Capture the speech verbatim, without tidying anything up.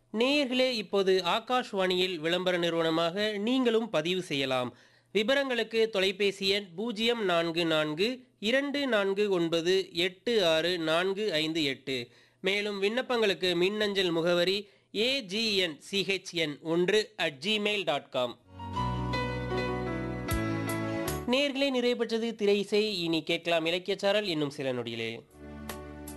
நேயர்களே, இப்போது ஆகாஷ்வாணியில் விளம்பர நிறுவனமாக நீங்களும் பதிவு செய்யலாம். விவரங்களுக்கு தொலைபேசி எண் பூஜ்ஜியம் நான்கு நான்கு இரண்டு நான்கு ஒன்பது எட்டு ஆறு நான்கு ஐந்து எட்டு. மேலும் விண்ணப்பங்களுக்கு மின்னஞ்சல் முகவரி ஏஜிஎன்சிஹெச்என் ஒன்று அட் ஜிமெயில் டாட் காம். நேயர்களே, நிறைவு பெற்றது திரை இசை. இனி கேட்கலாம் இலக்கியச்சாரல் இன்னும் சில நொடியிலே.